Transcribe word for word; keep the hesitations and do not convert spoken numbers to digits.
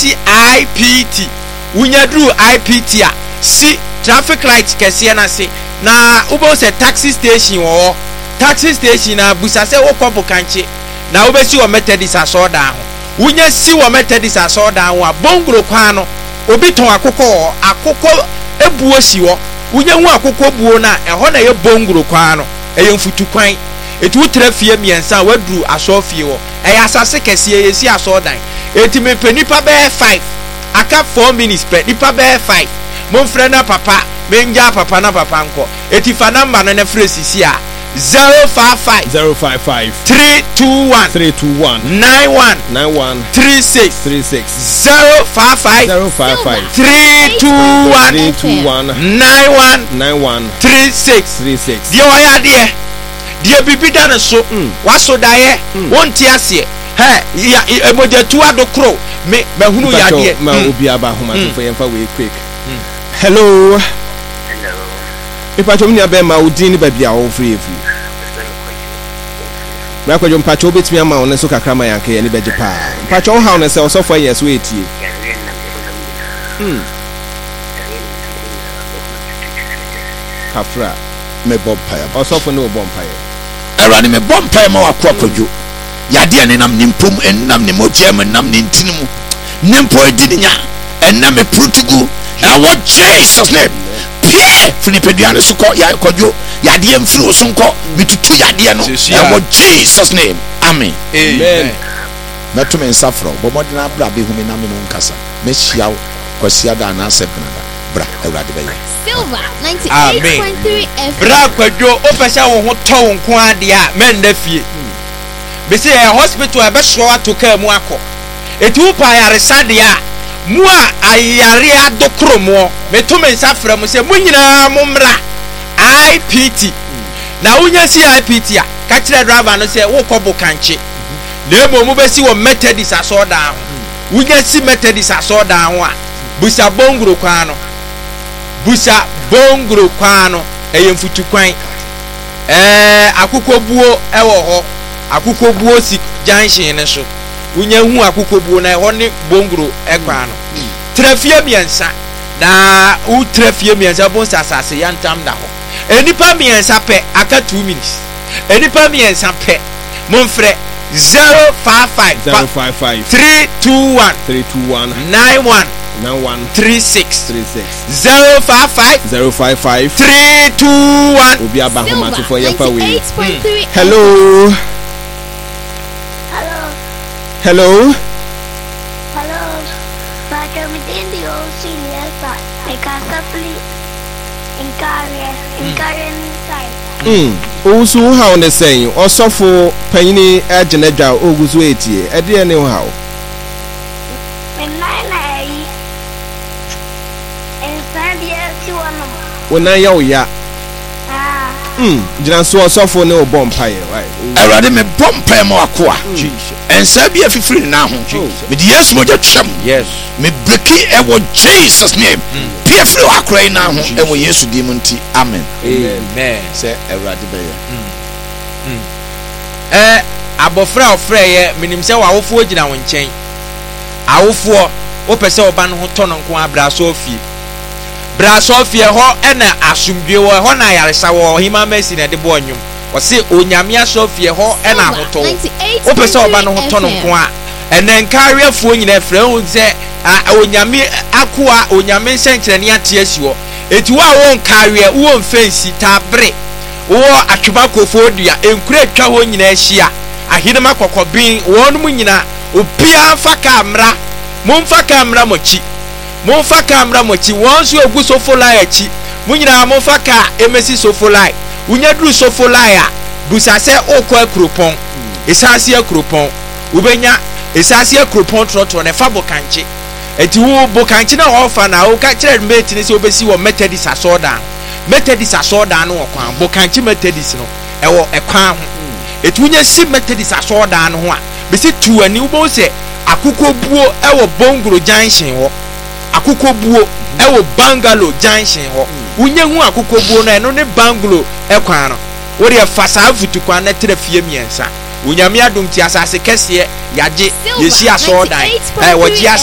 si I P T unya dru I P T a si traffic light kese na se na ubo se taxi station wo taxi station na busa se wo kobo kanche na wo be si wo Methodist asoda ho unya si wo Methodist asoda ho a bongro kwa no obi ton akoko akoko ebuo si wo unya hu akoko buo na eho na ye bongro kwa no eye mfutu kwan etu trafie miensa wadru asofie wo eye asase kese ye si asodan eti me penipa be five aka four minutes per nipa be five mon frena papa menja papa na papa nko eti fa number no na fresi si a zero five five zero five five three two one three two one nine one nine one three six three six zero five five zero five five three two one three two one nine one nine one three six three six. Die waya die die bibida no so waso daye wonti ase he ya emojatu adokro me mahunu ya die ma obi aba homa so for yemfa we quick. Hello. Hello. Ipacho mnya be ma odin ni ba bia wo free free. Na kwajo mpacho obetimi ama wo ne so kakra ma yanke ni beje pa. Mpacho how ne se osofo yes we etie. Hmm. Kafra me bompire osofo ne bompire. Erani me bompire ma wakwa kwajo. Yade ne nam nimpom ennam ne mojem nam ne ntinimu. Nimpo edinya ennam me prutigu. And what Jesus name? Pie Philippians so call ya kwajo. Yade mfiri so nko bitutu yade no. And what Jesus name? Amen. Amen. Meto me nsafro bo modina bra be humi na me no nkasa. Me hia kwasia da na sebenada. Bra Ewrade be ya. Silver ninety-eight point three F M. Bra kwajo opesa wo ho to wo nko ade a men na fie. Be say a hospital e be so atoka mu akọ. Etu pa yaresa de a mu a ayare adokromo meto me nsafra mu se mu nyina mu mra I P T na unya si I P T a ka kire driver no se wo kobo kanche na emo mu be si wo Methodist asoda ho unya si Methodist asoda ho a busa bongro kwa no busa bongro kwa no eye mfutu kwan eh akokobuo ewo ho akokobuo si junction ne so unya hu akokobuo na ho ne bongro ekwa no trafie miensa na u trafie miensa bon sasase yantam da ho enipa miensa pe aka two minutes enipa miensa pe monfre zero five five zero five five three two one three two one nine one nine one three six three six zero five five zero five five three two one obi aba homa to for yemfa we. ninety-eight point three Hello. Hello. Hello. Hello. But I'm in the old senior side. I can't simply encourage, encourage inside. Hmm. Osu how ne say osofo panyini agenedwa oguzu etie. E de ne how. When nine I inside the two one. Wona ya oya. Ah. Hmm. Jina so osofo ne obompaye, right? Erade me bompire ma wakwa. Jesus. Ensa bia fifiri na ho. Me de yes mo twam. Yes. Me breki e wo Jesus name. Pia firi wakra na ho e wo Yesu di mu nti. Amen. Amen. Say Erade be ya. Eh abofra ofra ye minim se wawofo ogina wo nchen awofo wo pese oba no ho to no nko abra so ofie bra so ofie ho ena asumdwe wo ho na yaresa wo hima mesi na de bo onwum wo se onyame aso ofie ho ena hoto wo pese oba no ho to no nko a ena nkareafo nyina frɛ hu se onyame akoa onyame nsenkyerene ate asi wo eti wo a wo nkare wo mfensi tabre wo atweba kofo dua enkure atwa ho nyina ahia ahinema kokobin wonum nyina opia fa kamera momfa kamera mochi momfa kamera mochi wonso egu sofolai achi munyina momfa ka emesi sofolai unya dru sofolai a busase okọ akropon esase akropon ubenya esase akropon trotro ne fa bokanche eti wo bokanche na ofa na wo ka kire mate ni se obesi wo Methodist asoda Methodist asoda no okwan bokanche Methodist no ewo ekwan ho eti unya si Methodist asoda no ho a besi tuani wo se akokobuo ewo bongro junction ho akokobuo ewo bangalo junction ho unya hu akokobuo na eno ne bangalo ekwan no wo de fasa afutu kwan na trafie miensa unyame adom ti asase kese yaje yesi asoda eh wo